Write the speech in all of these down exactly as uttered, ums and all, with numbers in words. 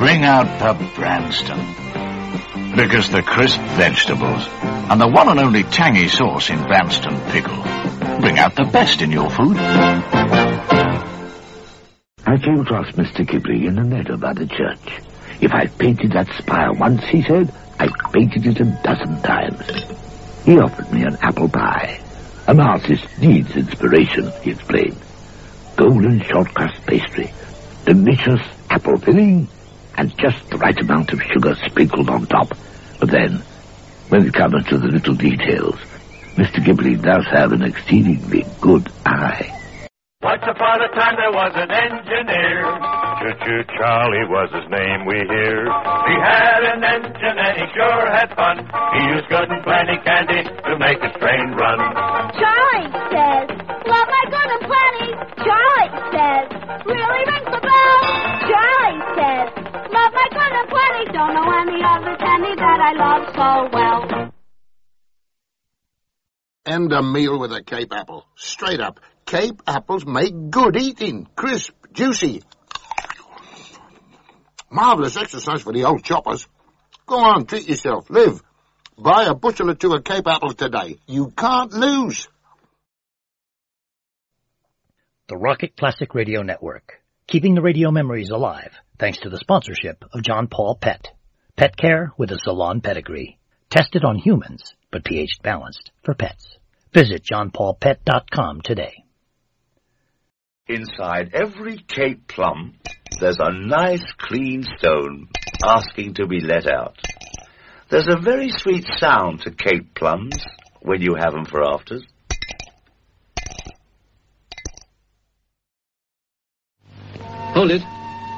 bring out the Branston. Because the crisp vegetables and the one and only tangy sauce in Branston pickle bring out the best in your food. I came across Mister Ghibli in the meadow by the church. If I painted that spire once, he said, I painted it a dozen times. He offered me an apple pie. An artist needs inspiration, he explained. Golden short crust pastry, delicious apple filling, and just the right amount of sugar sprinkled on top. But then, when it comes to the little details, Mister Ghibli does have an exceedingly good eye. Once upon a time there was an engineer. Choo-choo Charlie was his name, we hear. He had an engine and he sure had fun. He used good and plenty candy to make his train run. Charlie says, love my good and plenty. Charlie says, really rings the bell. Charlie says, love my good and plenty. Don't know any other candy that I love so well. And a meal with a Cape apple. Straight up. Cape apples make good eating. Crisp, juicy. Marvellous exercise for the old choppers. Go on, treat yourself. Live. Buy a bushel or two of Cape apples today. You can't lose. The Rocket Classic Radio Network. Keeping the radio memories alive thanks to the sponsorship of John Paul Pet. Pet care with a salon pedigree. Tested on humans, but pH balanced for pets. Visit john paul pet dot com today. Inside every Cape plum, there's a nice clean stone asking to be let out. There's a very sweet sound to Cape plums when you have them for afters. Hold it.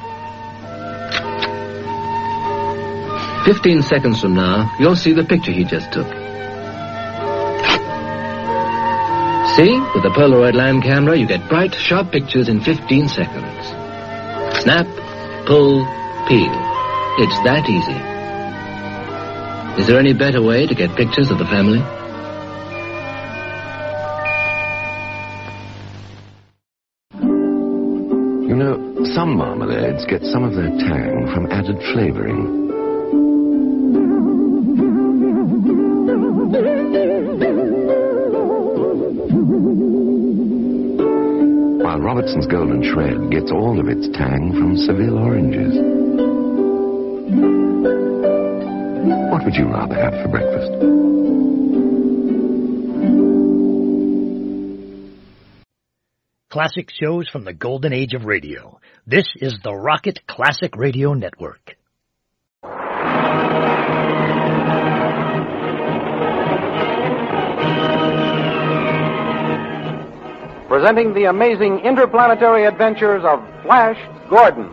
Fifteen seconds from now, you'll see the picture he just took. See? With the Polaroid line camera, you get bright, sharp pictures in fifteen seconds. Snap, pull, peel. It's that easy. Is there any better way to get pictures of the family? You know, some marmalades get some of their tang from added flavoring. While Robertson's Golden Shred gets all of its tang from Seville oranges. What would you rather have for breakfast? Classic shows from the golden age of radio. This is the Rocket Classic Radio Network. Presenting the amazing interplanetary adventures of Flash Gordon.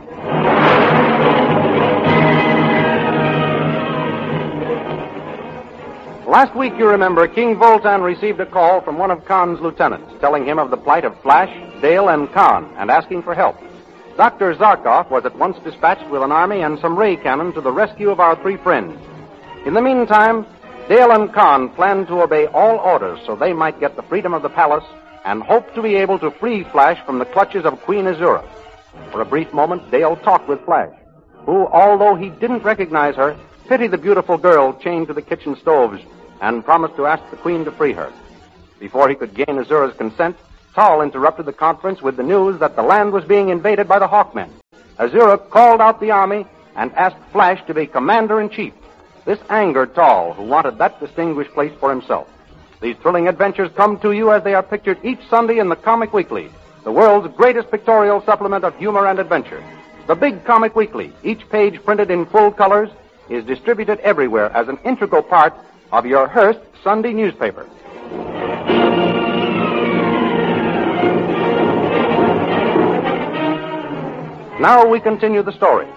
Last week, you remember, King Voltan received a call from one of Khan's lieutenants, telling him of the plight of Flash, Dale, and Khan, and asking for help. Doctor Zarkov was at once dispatched with an army and some ray cannon to the rescue of our three friends. In the meantime, Dale and Khan planned to obey all orders so they might get the freedom of the palace and hoped to be able to free Flash from the clutches of Queen Azura. For a brief moment, Dale talked with Flash, who, although he didn't recognize her, pitied the beautiful girl chained to the kitchen stoves and promised to ask the Queen to free her. Before he could gain Azura's consent, Tal interrupted the conference with the news that the land was being invaded by the Hawkmen. Azura called out the army and asked Flash to be commander-in-chief. This angered Tal, who wanted that distinguished place for himself. These thrilling adventures come to you as they are pictured each Sunday in the Comic Weekly, the world's greatest pictorial supplement of humor and adventure. The Big Comic Weekly, each page printed in full colors, is distributed everywhere as an integral part of your Hearst Sunday newspaper. Now we continue the story.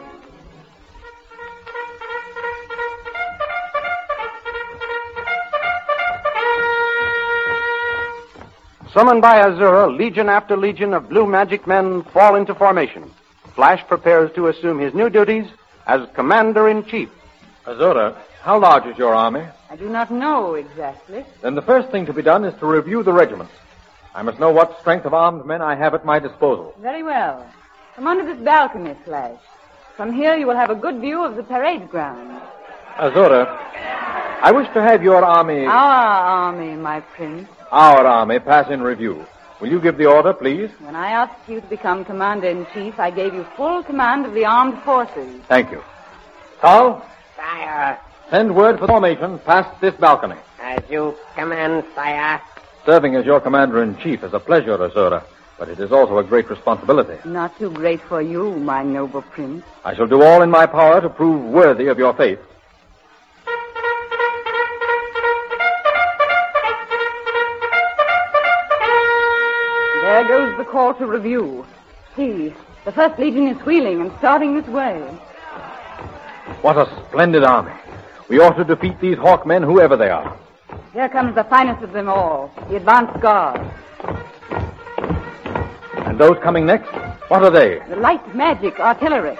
Summoned by Azura, legion after legion of blue magic men fall into formation. Flash prepares to assume his new duties as commander-in-chief. Azura, how large is your army? I do not know exactly. Then the first thing to be done is to review the regiments. I must know what strength of armed men I have at my disposal. Very well. Come under this balcony, Flash. From here you will have a good view of the parade ground. Azura, I wish to have your army... Our army, my prince. Our army pass in review. Will you give the order, please? When I asked you to become commander-in-chief, I gave you full command of the armed forces. Thank you. Tal? Sire. Send word for formation past this balcony. As you command, sire. Serving as your commander-in-chief is a pleasure, Azura, but it is also a great responsibility. Not too great for you, my noble prince. I shall do all in my power to prove worthy of your faith. There goes the call to review. See, the First Legion is wheeling and starting this way. What a splendid army. We ought to defeat these Hawkmen, whoever they are. Here comes the finest of them all, the advance guard. And those coming next? What are they? The light magic artillery.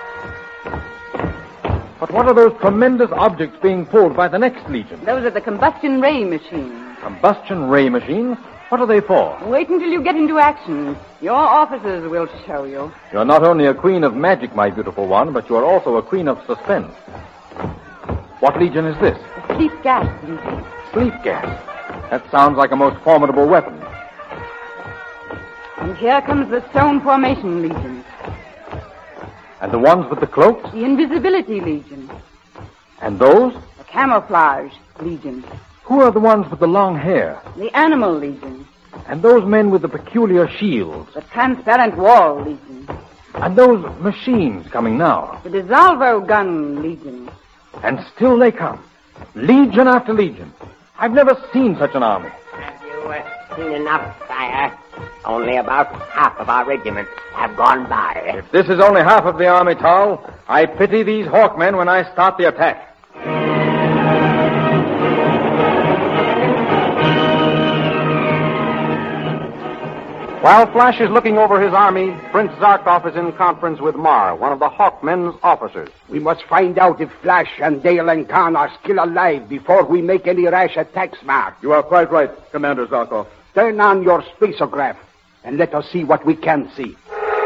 But what are those tremendous objects being pulled by the next Legion? Those are the combustion ray machines. Combustion ray machines? What are they for? Wait until you get into action. Your officers will show you. You're not only a queen of magic, my beautiful one, but you are also a queen of suspense. What Legion is this? The sleep gas Legion. Sleep gas. That sounds like a most formidable weapon. And here comes the Stone Formation Legion. And the ones with the cloaks? The Invisibility Legion. And those? The Camouflage Legion. Who are the ones with the long hair? The Animal Legion. And those men with the peculiar shields? The Transparent Wall Legion. And those machines coming now? The Dissolvo Gun Legion. And still they come. Legion after legion. I've never seen such an army. Have you uh, seen enough, sire? Only about half of our regiments have gone by. If this is only half of the army, Tal, I pity these Hawkmen when I start the attack. While Flash is looking over his army, Prince Zarkov is in conference with Mar, one of the Hawkmen's officers. We must find out if Flash and Dale and Khan are still alive before we make any rash attacks, Mar. You are quite right, Commander Zarkov. Turn on your spacograph and let us see what we can see.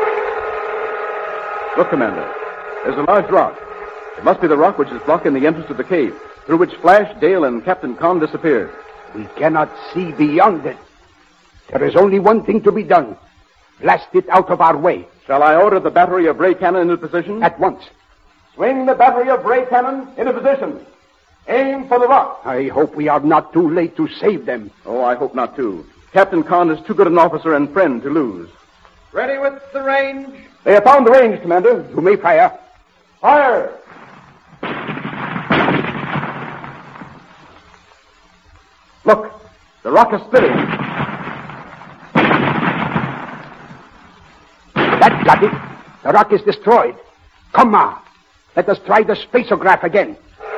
Look, Commander. There's a large rock. It must be the rock which is blocking the entrance to the cave, through which Flash, Dale, and Captain Khan disappeared. We cannot see beyond it. There is only one thing to be done. Blast it out of our way. Shall I order the battery of ray cannon into position? At once. Swing the battery of ray cannon into position. Aim for the rock. I hope we are not too late to save them. Oh, I hope not, too. Captain Khan is too good an officer and friend to lose. Ready with the range? They have found the range, Commander. You may fire. Fire! Look, the rock is splitting. That got it. The rock is destroyed. Come on. Let us try the spacograph again.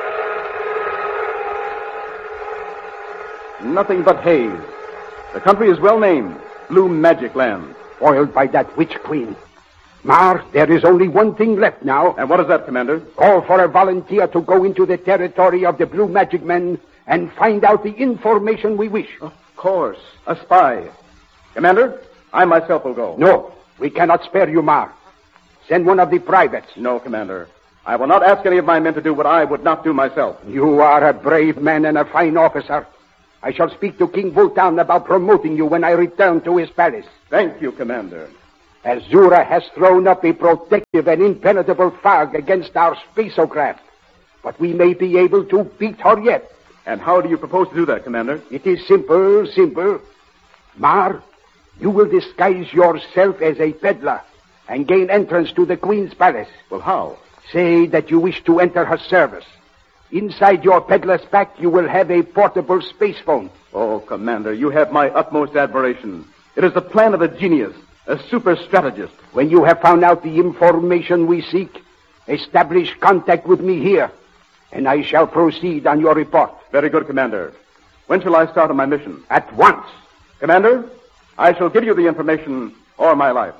Nothing but haze. The country is well named. Blue Magic Land. Foiled by that witch queen. Mar, there is only one thing left now. And what is that, Commander? Call for a volunteer to go into the territory of the Blue Magic Men and find out the information we wish. Of course. A spy. Commander, I myself will go. No. We cannot spare you, Mar. Send one of the privates. No, Commander. I will not ask any of my men to do what I would not do myself. You are a brave man and a fine officer. I shall speak to King Vultan about promoting you when I return to his palace. Thank you, Commander. Azura has thrown up a protective and impenetrable fog against our spacograph. But we may be able to beat her yet. And how do you propose to do that, Commander? It is simple, simple. Mar, you will disguise yourself as a peddler and gain entrance to the Queen's palace. Well, how? Say that you wish to enter her service. Inside your peddler's pack, you will have a portable space phone. Oh, Commander, you have my utmost admiration. It is the plan of a genius, a super strategist. When you have found out the information we seek, establish contact with me here, and I shall proceed on your report. Very good, Commander. When shall I start on my mission? At once. Commander, I shall give you the information or my life.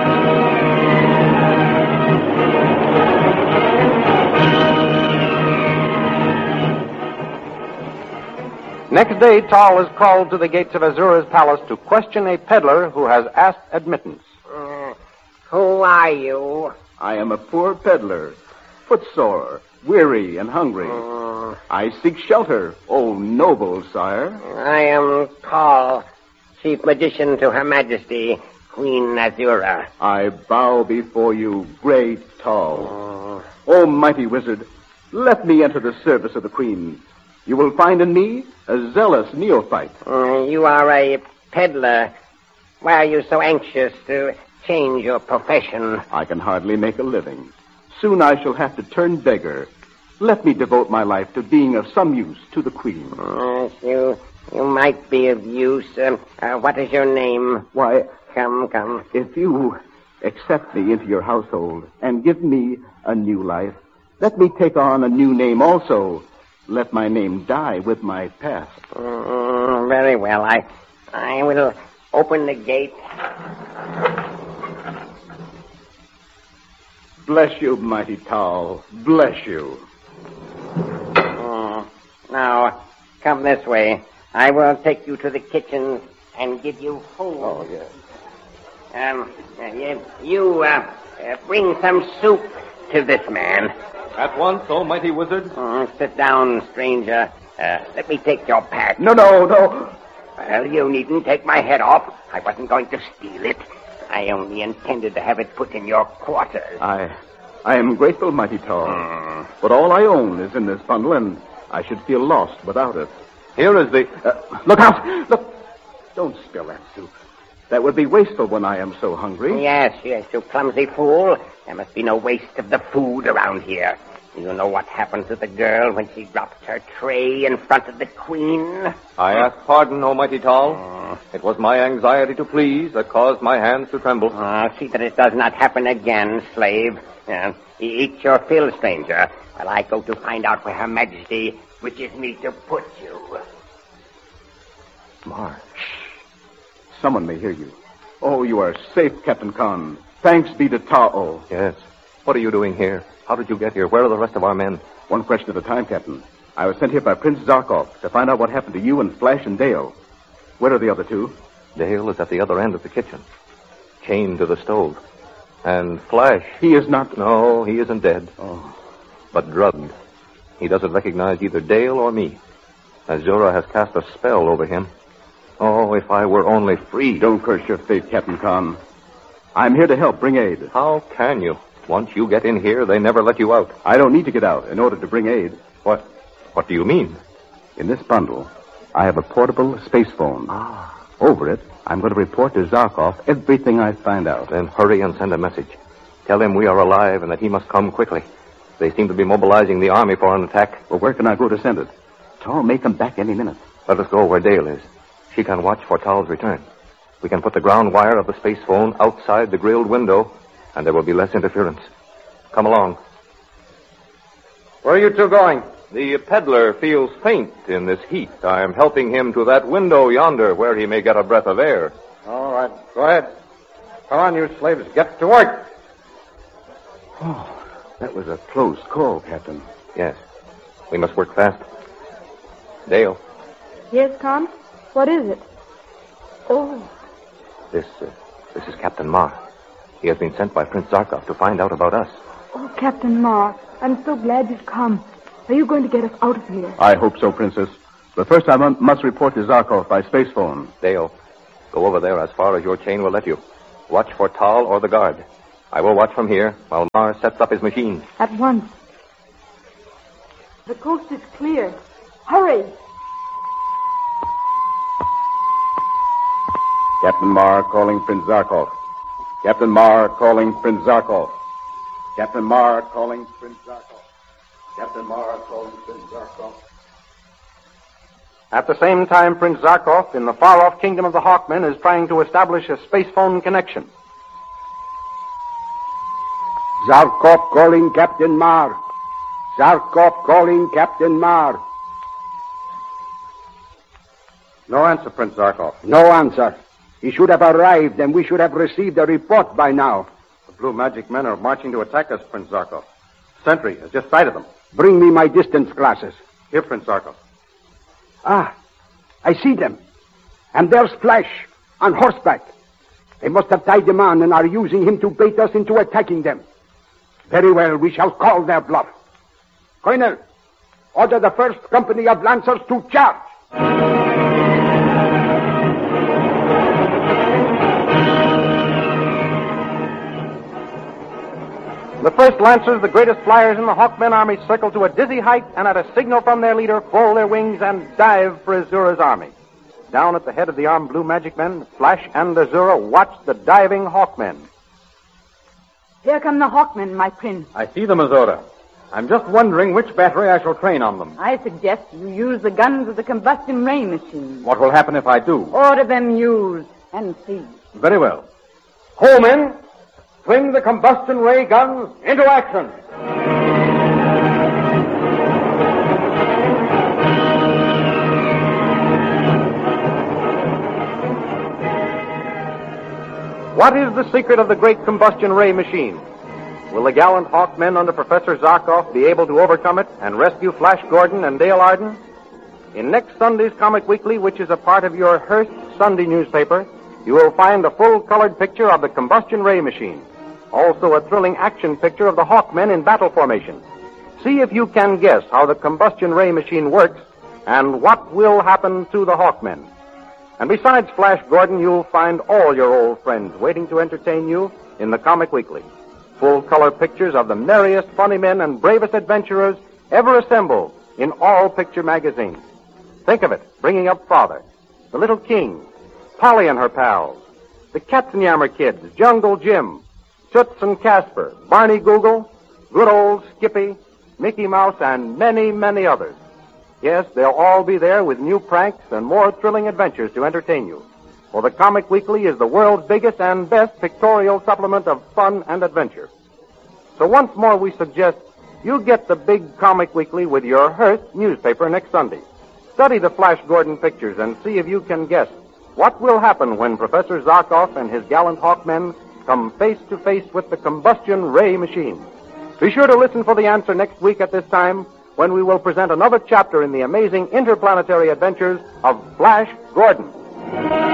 Next day, Tal is called to the gates of Azura's palace to question a peddler who has asked admittance. Uh, who are you? I am a poor peddler, footsore, weary, and hungry. Uh, I seek shelter, O noble sire. I am Tall, Chief Magician to Her Majesty, Queen Azura. I bow before you, great Tall. Uh, o mighty wizard, let me enter the service of the Queen. You will find in me a zealous neophyte. Uh, you are a peddler. Why are you so anxious to change your profession? I can hardly make a living. Soon I shall have to turn beggar. Let me devote my life to being of some use to the Queen. Uh, you, you might be of use. Uh, uh, what is your name? Why, come, come. If you accept me into your household and give me a new life, let me take on a new name also. Let my name die with my past. Uh, very well. I, I will open the gate. Bless you, mighty Tall. Bless you. Uh, now, come this way. I will take you to the kitchen and give you food. Oh, yes. Um, uh, you, you uh, uh, bring some soup to this man. At once, oh mighty wizard. Uh, sit down, stranger. Uh, let me take your pack. No, no, no. Well, you needn't take my head off. I wasn't going to steal it. I only intended to have it put in your quarters. I, I am grateful, mighty Tall. Mm. But all I own is in this bundle, and I should feel lost without it. Here is the... Uh, look out! Look! Don't spill that soup. That would be wasteful when I am so hungry. Yes, yes, you clumsy fool. There must be no waste of the food around here. You know what happened to the girl when she dropped her tray in front of the Queen? I ask pardon, O mighty Tall. Mm. It was my anxiety to please that caused my hands to tremble. Uh, see that it does not happen again, slave. Uh, eat your fill, stranger, while I go to find out where Her Majesty wishes me to put you. Mark. Someone may hear you. Oh, you are safe, Captain Khan. Thanks be to Ta'o. Yes. What are you doing here? How did you get here? Where are the rest of our men? One question at a time, Captain. I was sent here by Prince Zarkov to find out what happened to you and Flash and Dale. Where are the other two? Dale is at the other end of the kitchen, chained to the stove. And Flash... He is not... No, he isn't dead. Oh. But drugged. He doesn't recognize either Dale or me. Azura has cast a spell over him. Oh, if I were only free. Don't curse your fate, Captain Khan. I'm here to help bring aid. How can you? Once you get in here, they never let you out. I don't need to get out in order to bring aid. What? What do you mean? In this bundle, I have a portable space phone. Ah. Over it, I'm going to report to Zarkov everything I find out. Then hurry and send a message. Tell him we are alive and that he must come quickly. They seem to be mobilizing the army for an attack. Well, where can I go to send it? Tal may come back any minute. Let us go where Dale is. She can watch for Tal's return. We can put the ground wire of the space phone outside the grilled window, and there will be less interference. Come along. Where are you two going? The peddler feels faint in this heat. I am helping him to that window yonder where he may get a breath of air. All right, go ahead. Come on, you slaves, get to work. Oh, that was a close call, Captain. Yes. We must work fast. Dale. Yes, Con? What is it? Oh. This, uh, this is Captain Marr. He has been sent by Prince Zarkov to find out about us. Oh, Captain Marr, I'm so glad you've come. Are you going to get us out of here? I hope so, Princess. But first I must report to Zarkov by space phone. Dale, go over there as far as your chain will let you. Watch for Tal or the guard. I will watch from here while Marr sets up his machine. At once. The coast is clear. Hurry! Captain Marr calling Prince Zarkov. Captain Marr calling Prince Zarkov. Captain Marr calling Prince Zarkov. Captain Marr calling Prince Zarkov. At the same time, Prince Zarkov, in the far-off kingdom of the Hawkmen, is trying to establish a space phone connection. Zarkov calling Captain Marr. Zarkov calling Captain Marr. No answer, Prince Zarkov. No answer. He should have arrived, and we should have received a report by now. The blue magic men are marching to attack us, Prince Zarkov. Sentry has just sighted them. Bring me my distance glasses. Here, Prince Zarkov. Ah, I see them. And there's Flash, on horseback. They must have tied him on and are using him to bait us into attacking them. Very well, we shall call their bluff. Colonel, order the first company of lancers to charge. The first Lancers, the greatest flyers in the Hawkmen army, circle to a dizzy height and at a signal from their leader, fold their wings and dive for Azura's army. Down at the head of the armed blue magic men, Flash and Azura watch the diving Hawkmen. Here come the Hawkmen, my prince. I see them, Azura. I'm just wondering which battery I shall train on them. I suggest you use the guns of the combustion ray machine. What will happen if I do? Order them used and see. Very well. Ho, men! Swing the combustion ray guns into action. What is the secret of the great combustion ray machine? Will the gallant Hawkmen under Professor Zarkov be able to overcome it and rescue Flash Gordon and Dale Arden? In next Sunday's Comic Weekly, which is a part of your Hearst Sunday newspaper, you will find a full-colored picture of the combustion ray machine. Also a thrilling action picture of the Hawkmen in battle formation. See if you can guess how the combustion ray machine works and what will happen to the Hawkmen. And besides Flash Gordon, you'll find all your old friends waiting to entertain you in the Comic Weekly. Full-color pictures of the merriest funny men and bravest adventurers ever assembled in all picture magazines. Think of it, bringing up Father, the Little King, Polly and her pals, the Katzenjammer Kids, Jungle Jim, Toots and Casper, Barney Google, good old Skippy, Mickey Mouse, and many, many others. Yes, they'll all be there with new pranks and more thrilling adventures to entertain you. For the Comic Weekly is the world's biggest and best pictorial supplement of fun and adventure. So once more we suggest you get the big Comic Weekly with your Hearst newspaper next Sunday. Study the Flash Gordon pictures and see if you can guess what will happen when Professor Zarkov and his gallant Hawkmen come face to face with the combustion ray machine. Be sure to listen for the answer next week at this time when we will present another chapter in the amazing interplanetary adventures of Flash Gordon.